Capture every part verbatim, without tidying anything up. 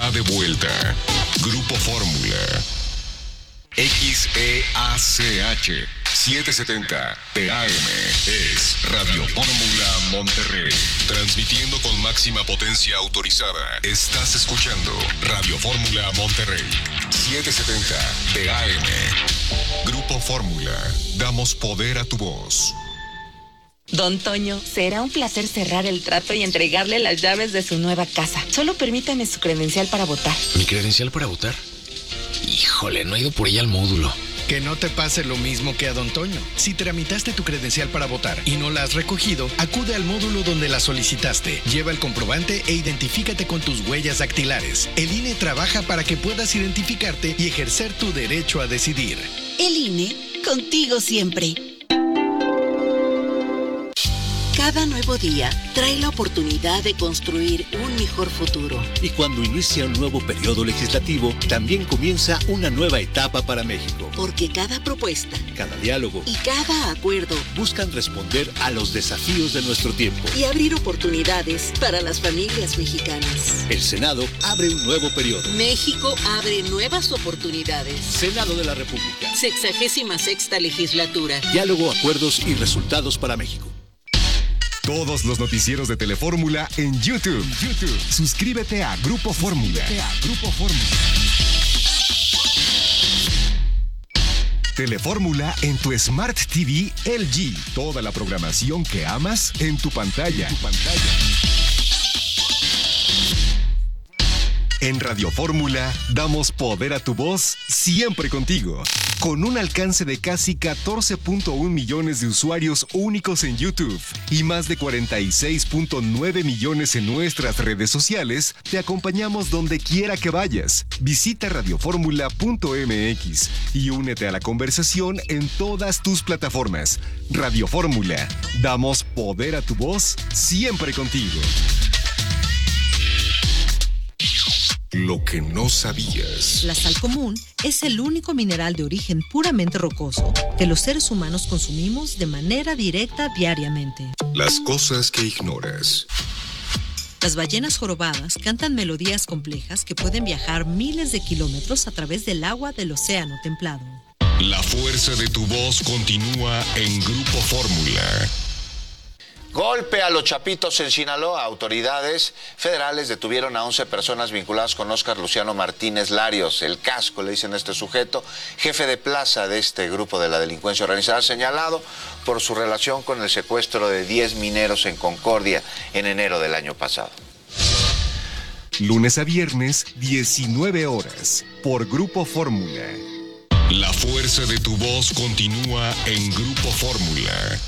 está de vuelta. Grupo Fórmula. X E A C H setecientos setenta T A M es Radio Fórmula Monterrey. Transmitiendo con máxima potencia autorizada. Estás escuchando Radio Fórmula Monterrey. setecientos setenta T A M. Grupo Fórmula. Damos poder a tu voz. Don Toño, será un placer cerrar el trato y entregarle las llaves de su nueva casa. Solo permítame su credencial para votar. ¿Mi credencial para votar? Híjole, no he ido por ella al módulo. Que no te pase lo mismo que a Don Toño. Si tramitaste tu credencial para votar y no la has recogido, acude al módulo donde la solicitaste. Lleva el comprobante e identifícate con tus huellas dactilares. El I N E trabaja para que puedas identificarte y ejercer tu derecho a decidir. El I N E, contigo siempre. Cada nuevo día trae la oportunidad de construir un mejor futuro. Y cuando inicia un nuevo periodo legislativo, también comienza una nueva etapa para México. Porque cada propuesta, cada diálogo y cada acuerdo buscan responder a los desafíos de nuestro tiempo y abrir oportunidades para las familias mexicanas. El Senado abre un nuevo periodo. México abre nuevas oportunidades. Senado de la República. Sexagésima sexta legislatura. Diálogo, acuerdos y resultados para México. Todos los noticieros de Telefórmula en YouTube. YouTube. Suscríbete a Grupo Fórmula. a Grupo Fórmula. Telefórmula en tu Smart T V L G. Toda la programación que amas en tu pantalla. En tu pantalla. En Radio Fórmula damos poder a tu voz siempre contigo. Con un alcance de casi catorce punto uno millones de usuarios únicos en YouTube y más de cuarenta y seis punto nueve millones en nuestras redes sociales, te acompañamos donde quiera que vayas. Visita radioformula punto m x y únete a la conversación en todas tus plataformas. Radio Fórmula, damos poder a tu voz siempre contigo. Lo que no sabías. La sal común es el único mineral de origen puramente rocoso que los seres humanos consumimos de manera directa diariamente. Las cosas que ignoras. Las ballenas jorobadas cantan melodías complejas que pueden viajar miles de kilómetros a través del agua del océano templado. La fuerza de tu voz continúa en Grupo Fórmula. Golpe a los Chapitos en Sinaloa. Autoridades federales detuvieron a once personas vinculadas con Óscar Luciano Martínez Larios, el Casco, le dicen a este sujeto, jefe de plaza de este grupo de la delincuencia organizada, señalado por su relación con el secuestro de diez mineros en Concordia en enero del año pasado. Lunes a viernes, diecinueve horas, por Grupo Fórmula. La fuerza de tu voz continúa en Grupo Fórmula.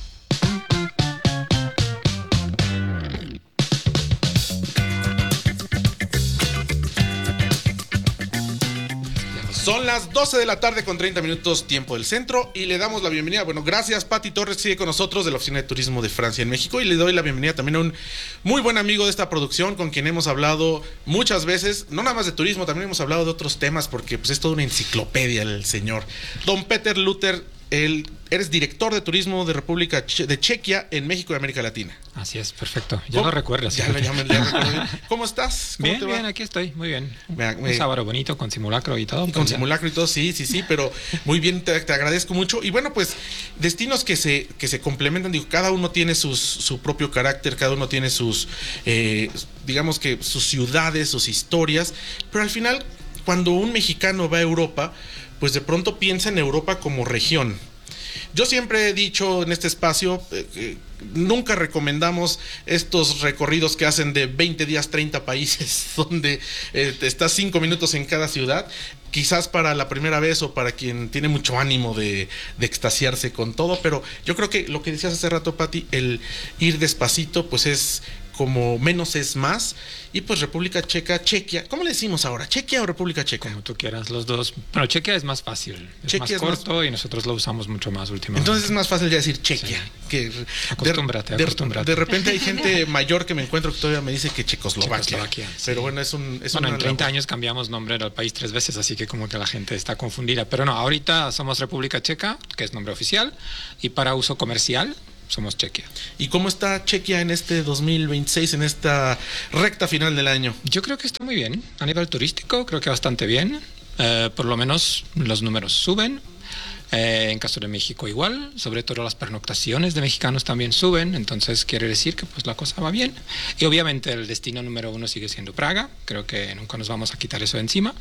Son las doce de la tarde con treinta minutos, tiempo del centro, y le damos la bienvenida. Bueno, gracias, Pati Torres, sigue con nosotros de la Oficina de Turismo de Francia en México, y le doy la bienvenida también a un muy buen amigo de esta producción con quien hemos hablado muchas veces, no nada más de turismo, también hemos hablado de otros temas porque pues es toda una enciclopedia el señor. Don Peter Luther, el, eres director de turismo de República Che- de Chequia en México y América Latina. Así es, perfecto. Ya lo recuerdas. Ya, ya me, ya recuerdo bien. ¿Cómo estás? ¿Cómo Bien, te va? bien, aquí estoy, muy bien. Me, me, Un sábado bonito con simulacro y todo. Y con simulacro y todo, sí, sí, sí, pero muy bien, te, te agradezco mucho. Y bueno, pues destinos que se, que se complementan, digo, cada uno tiene sus, su propio carácter, cada uno tiene sus, eh, digamos que sus ciudades, sus historias, pero al final, cuando un mexicano va a Europa, pues de pronto piensa en Europa como región. Yo siempre he dicho en este espacio, eh, eh, nunca recomendamos estos recorridos que hacen de veinte días, treinta países, donde eh, estás cinco minutos en cada ciudad. Quizás para la primera vez o para quien tiene mucho ánimo de, de extasiarse con todo, pero yo creo que lo que decías hace rato, Pati, el ir despacito, pues es como menos es más. Y pues República Checa, Chequia, ¿cómo le decimos ahora? ¿Chequia o República Checa? Como tú quieras, los dos. Pero Chequia es más fácil, es Chequia más es corto más... y nosotros lo usamos mucho más últimamente. Entonces es más fácil ya decir Chequia. Sí. Que acostúmbrate, de, acostúmbrate. De, de repente hay gente mayor que me encuentro que todavía me dice que Checoslovaquia. Checoslovaquia sí. Pero bueno, es un... Es bueno, una en treinta labor. años cambiamos nombre al país tres veces, así que como que la gente está confundida. Pero no, ahorita somos República Checa, que es nombre oficial, y para uso comercial somos Chequia. ¿Y cómo está Chequia en este dos mil veintiséis, en esta recta final del año? Yo creo que está muy bien. A nivel turístico, creo que bastante bien. Eh, por lo menos los números suben. Eh, en caso de México igual, sobre todo las pernoctaciones de mexicanos también suben, entonces quiere decir que pues la cosa va bien. Y obviamente el destino número uno sigue siendo Praga, creo que nunca nos vamos a quitar eso de encima.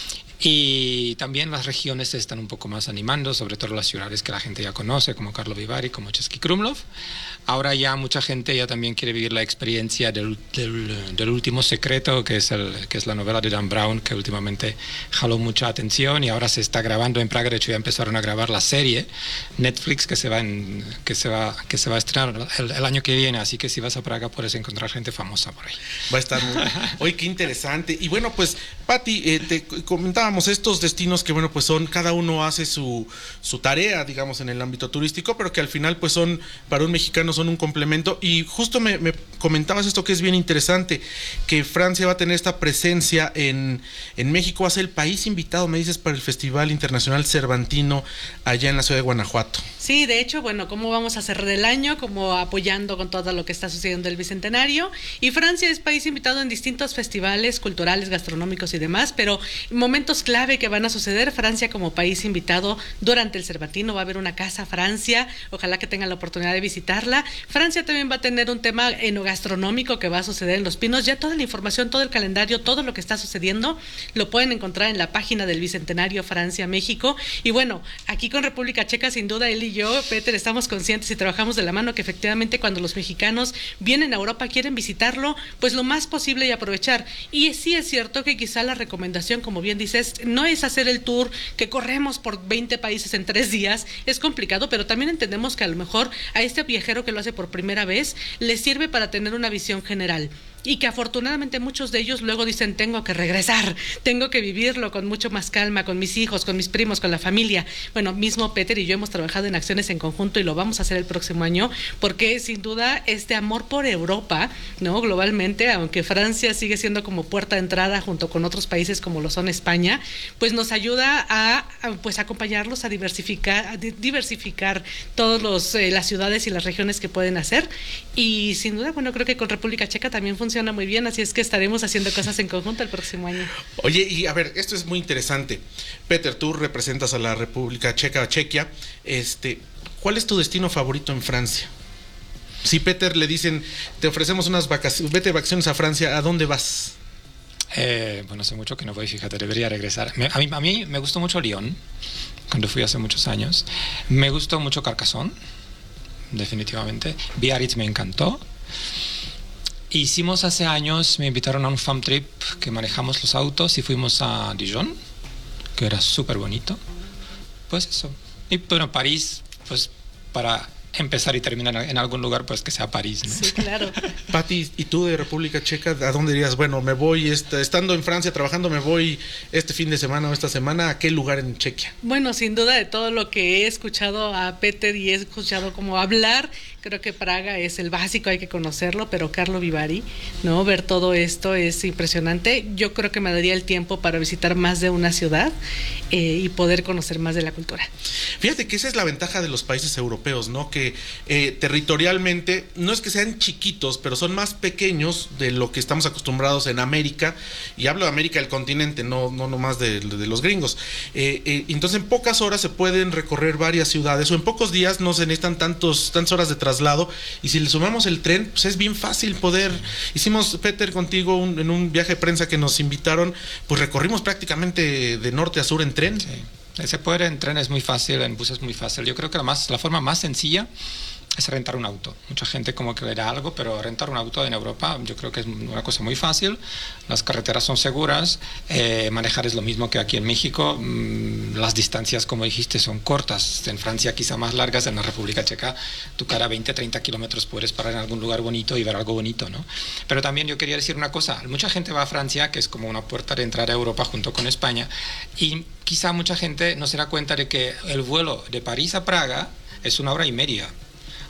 Y también las regiones se están un poco más animando, sobre todo las ciudades que la gente ya conoce, como Karlovy Vary, como Český Krumlov. Ahora ya mucha gente ya también quiere vivir la experiencia del, del, del último secreto, que es, el, que es la novela de Dan Brown, que últimamente jaló mucha atención y ahora se está grabando en Praga. De hecho ya empezaron a grabar la serie Netflix que se va, en, que se va, que se va a estrenar el, el año que viene, así que si vas a Praga puedes encontrar gente famosa por ahí. Va a estar muy... Oye, qué interesante. Y bueno, pues, Pati, eh, te comentábamos estos destinos que, bueno, pues son, cada uno hace su, su tarea, digamos, en el ámbito turístico, pero que al final, pues son, para un mexicano son un complemento. Y justo me, me comentabas esto que es bien interesante, que Francia va a tener esta presencia en, en México, va a ser el país invitado, me dices, para el Festival Internacional Cervantino allá en la ciudad de Guanajuato. Sí, de hecho, bueno, ¿cómo vamos a cerrar el año? Como apoyando con todo lo que está sucediendo el Bicentenario. Y Francia es país invitado en distintos festivales culturales, gastronómicos y demás, pero momentos clave que van a suceder. Francia como país invitado durante el Cervantino, va a haber una casa Francia, ojalá que tengan la oportunidad de visitarla. Francia también va a tener un tema enogastronómico que va a suceder en Los Pinos. Ya toda la información, todo el calendario, todo lo que está sucediendo lo pueden encontrar en la página del Bicentenario Francia México. Y bueno, aquí con República Checa, sin duda él y yo, Peter, estamos conscientes y trabajamos de la mano que efectivamente cuando los mexicanos vienen a Europa, quieren visitarlo, pues lo más posible y aprovechar. Y sí es cierto que quizá la recomendación, como bien dices, no es hacer el tour que corremos por veinte países en tres días, es complicado, pero también entendemos que a lo mejor a este viajero que lo hace por primera vez le sirve para tener una visión general. Y que afortunadamente muchos de ellos luego dicen, tengo que regresar, tengo que vivirlo con mucho más calma, con mis hijos, con mis primos, con la familia. Bueno, mismo Peter y yo hemos trabajado en acciones en conjunto y lo vamos a hacer el próximo año, porque sin duda este amor por Europa, ¿no? Globalmente, aunque Francia sigue siendo como puerta de entrada junto con otros países como lo son España, pues nos ayuda a, a pues acompañarlos a diversificar, a diversificar todos los eh, las ciudades y las regiones que pueden hacer. Y sin duda, bueno, creo que con República Checa también funciona Funciona muy bien, así es que estaremos haciendo cosas en conjunto el próximo año. Oye, y a ver, esto es muy interesante. Peter, tú representas a la República Checa, Chequia. Este, ¿cuál es tu destino favorito en Francia? Si Peter le dicen, te ofrecemos unas vacaciones, vete de vacaciones a Francia, ¿a dónde vas? Eh, bueno, hace mucho que no voy, fíjate, debería regresar. Me, a, mí, a mí me gustó mucho Lyon, cuando fui hace muchos años. Me gustó mucho Carcassonne, definitivamente. Biarritz me encantó. Hicimos hace años, me invitaron a un farm trip que manejamos los autos y fuimos a Dijon, que era súper bonito. Pues eso. Y bueno, París, pues para empezar y terminar en algún lugar, pues que sea París, ¿no? Sí, claro. Pati, ¿y tú de República Checa, a dónde dirías? Bueno, me voy, este, estando en Francia trabajando, me voy este fin de semana o esta semana, ¿a qué lugar en Chequia? Bueno, sin duda de todo lo que he escuchado a Peter y he escuchado como hablar, creo que Praga es el básico, hay que conocerlo, pero Karlovy Vary, ¿no? Ver todo esto es impresionante. Yo creo que me daría el tiempo para visitar más de una ciudad eh, y poder conocer más de la cultura. Fíjate que esa es la ventaja de los países europeos, ¿no? Que eh, territorialmente, no es que sean chiquitos, pero son más pequeños de lo que estamos acostumbrados en América, y hablo de América del continente, no, no nomás de, de los gringos. Eh, eh, entonces en pocas horas se pueden recorrer varias ciudades, o en pocos días no se necesitan tantos, tantas horas de traslado, y si le sumamos el tren, pues es bien fácil poder. Hicimos, Peter, contigo un, en un viaje de prensa que nos invitaron, pues recorrimos prácticamente de norte a sur en tren. Sí. Se puede en tren, es muy fácil, en bus es muy fácil. Yo creo que la, más, la forma más sencilla es rentar un auto. Mucha gente como que le da algo, pero rentar un auto en Europa yo creo que es una cosa muy fácil. Las carreteras son seguras, eh, manejar es lo mismo que aquí en México. Mm, las distancias, como dijiste, son cortas. En Francia quizá más largas, en la República Checa tú cada veinte, treinta kilómetros puedes parar en algún lugar bonito y ver algo bonito, ¿no? Pero también yo quería decir una cosa. Mucha gente va a Francia, que es como una puerta de entrada a Europa junto con España, y quizá mucha gente no se da cuenta de que el vuelo de París a Praga es una hora y media.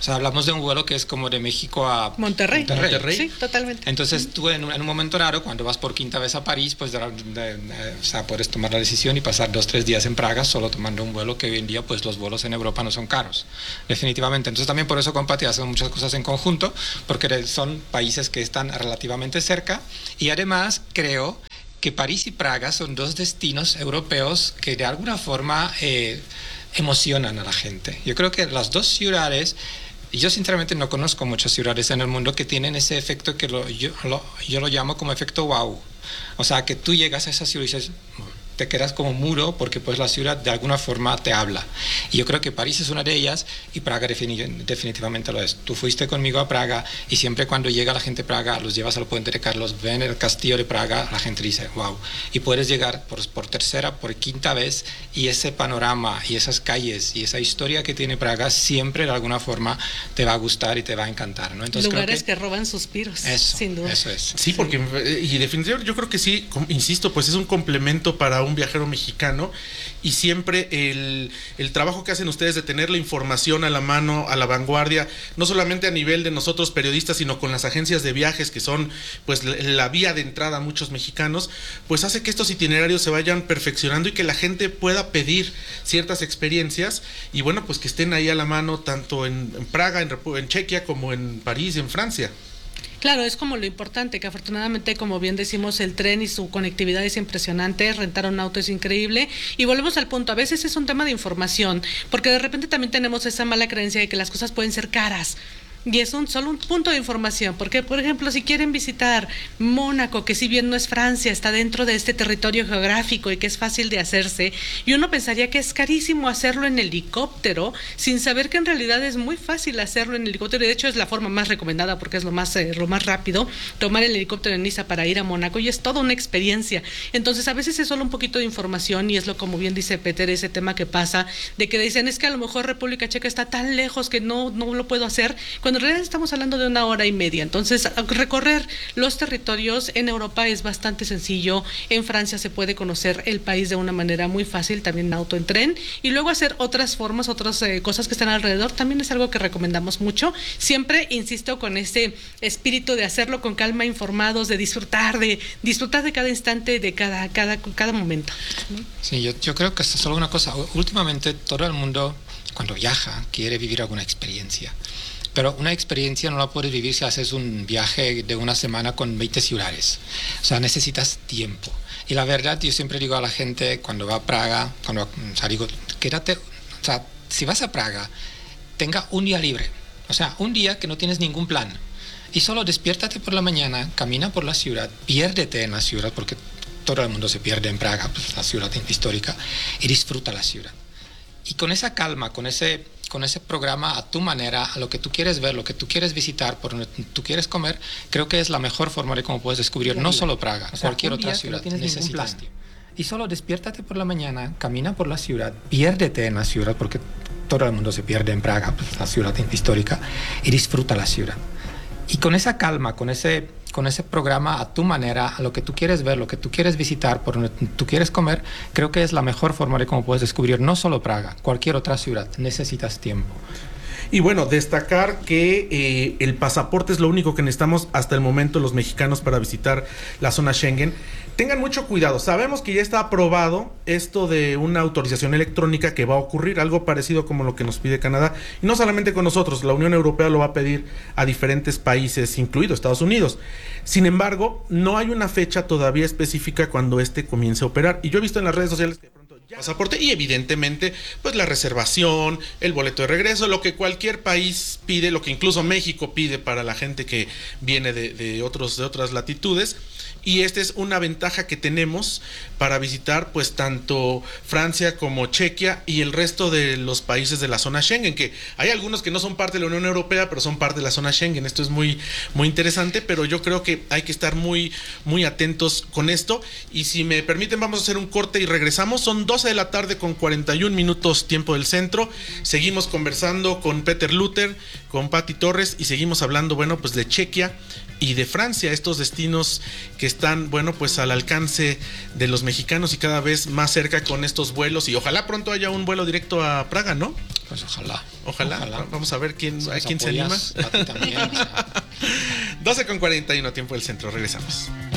O sea, hablamos de un vuelo que es como de México a Monterrey. Monterrey. Monterrey. Sí, totalmente. Entonces tú en un, en un momento raro, cuando vas por quinta vez a París, pues de, de, de, o sea, puedes tomar la decisión y pasar dos, tres días en Praga solo tomando un vuelo, que hoy en día pues los vuelos en Europa no son caros, definitivamente. Entonces también por eso con Pati hacemos muchas cosas en conjunto, porque son países que están relativamente cerca, y además creo que París y Praga son dos destinos europeos que de alguna forma eh, emocionan a la gente. Yo creo que las dos ciudades, y yo sinceramente no conozco muchas ciudades en el mundo que tienen ese efecto que lo, yo, lo, yo lo llamo como efecto wow. O sea, que tú llegas a esa ciudad y dices, te quedas como mudo porque pues la ciudad de alguna forma te habla. Y yo creo que París es una de ellas y Praga defini- definitivamente lo es. Tú fuiste conmigo a Praga y siempre cuando llega la gente a Praga, los llevas al puente de Carlos, ven el castillo de Praga, la gente dice, wow. Y puedes llegar por, por tercera, por quinta vez y ese panorama y esas calles y esa historia que tiene Praga siempre de alguna forma te va a gustar y te va a encantar, ¿no? Entonces, lugares creo que, que roban suspiros, eso, sin duda. Eso es. Sí, porque, y definitivamente yo creo que sí, insisto, pues es un complemento para un viajero mexicano, y siempre el, el trabajo que hacen ustedes de tener la información a la mano, a la vanguardia, no solamente a nivel de nosotros periodistas, sino con las agencias de viajes que son pues la, la vía de entrada a muchos mexicanos, pues hace que estos itinerarios se vayan perfeccionando y que la gente pueda pedir ciertas experiencias y bueno, pues que estén ahí a la mano tanto en, en Praga, en, en Chequia, como en París, en Francia. Claro, es como lo importante, que afortunadamente, como bien decimos, el tren y su conectividad es impresionante, rentar un auto es increíble, y volvemos al punto, a veces es un tema de información, porque de repente también tenemos esa mala creencia de que las cosas pueden ser caras. Y es un solo un punto de información, porque por ejemplo si quieren visitar Mónaco, que si bien no es Francia, está dentro de este territorio geográfico y que es fácil de hacerse, y uno pensaría que es carísimo hacerlo en helicóptero, sin saber que en realidad es muy fácil hacerlo en helicóptero, y de hecho es la forma más recomendada porque es lo más, eh, lo más rápido, tomar el helicóptero en Niza para ir a Mónaco, y es toda una experiencia. Entonces a veces es solo un poquito de información, y es lo como bien dice Peter, ese tema que pasa, de que dicen es que a lo mejor República Checa está tan lejos que no, no lo puedo hacer, cuando en realidad estamos hablando de una hora y media. Entonces, recorrer los territorios en Europa es bastante sencillo. En Francia se puede conocer el país de una manera muy fácil, también en auto, en tren, y luego hacer otras formas, otras eh, cosas que están alrededor, también es algo que recomendamos mucho. Siempre, insisto, con este espíritu de hacerlo con calma, informados, de disfrutar, de disfrutar de cada instante, de cada, cada, cada momento, ¿no? Sí, yo, yo creo que es solo una cosa. Últimamente todo el mundo, cuando viaja, quiere vivir alguna experiencia. Pero una experiencia no la puedes vivir si haces un viaje de una semana con veinte ciudades. O sea, necesitas tiempo. Y la verdad, yo siempre digo a la gente cuando va a Praga, cuando, o sea, digo, quédate, o sea, si vas a Praga, tenga un día libre. O sea, un día que no tienes ningún plan. Y solo despiértate por la mañana, camina por la ciudad, piérdete en la ciudad, porque todo el mundo se pierde en Praga, pues, la ciudad histórica, y disfruta la ciudad. Y con esa calma, con ese... con ese programa a tu manera, a lo que tú quieres ver, lo que tú quieres visitar, por donde tú quieres comer, creo que es la mejor forma de cómo puedes descubrir no solo Praga, o sea, cualquier otra ciudad. No necesitas tiempo. Y solo despiértate por la mañana, camina por la ciudad, piérdete en la ciudad, porque todo el mundo se pierde en Praga, pues, la ciudad histórica, y disfruta la ciudad. Y con esa calma, con ese, con ese programa a tu manera, a lo que tú quieres ver, lo que tú quieres visitar, por donde tú quieres comer, creo que es la mejor forma de cómo puedes descubrir no solo Praga, cualquier otra ciudad. Necesitas tiempo. Y bueno, destacar que eh, el pasaporte es lo único que necesitamos hasta el momento los mexicanos para visitar la zona Schengen. Tengan mucho cuidado, sabemos que ya está aprobado esto de una autorización electrónica que va a ocurrir, algo parecido como lo que nos pide Canadá, y no solamente con nosotros, la Unión Europea lo va a pedir a diferentes países, incluido Estados Unidos. Sin embargo, no hay una fecha todavía específica cuando este comience a operar, y yo he visto en las redes sociales que pasaporte y evidentemente pues la reservación, el boleto de regreso, lo que cualquier país pide, lo que incluso México pide para la gente que viene de, de otros de otras latitudes. Y esta es una ventaja que tenemos para visitar pues tanto Francia como Chequia y el resto de los países de la zona Schengen, que hay algunos que no son parte de la Unión Europea, pero son parte de la zona Schengen. Esto es muy, muy interesante, pero yo creo que hay que estar muy, muy atentos con esto. Y si me permiten, vamos a hacer un corte y regresamos. Son doce de la tarde con cuarenta y un minutos tiempo del centro. Seguimos conversando con Peter Luther, con Pati Torres, y seguimos hablando, bueno, pues de Chequia y de Francia, estos destinos que están, bueno, pues al alcance de los mexicanos y cada vez más cerca con estos vuelos, y ojalá pronto haya un vuelo directo a Praga, ¿no? Pues ojalá. Ojalá. Ojalá. Vamos a ver quién, Si a nos quién se anima. apoyas, a ti también, o sea. doce con cuarenta y uno, tiempo del centro. Regresamos.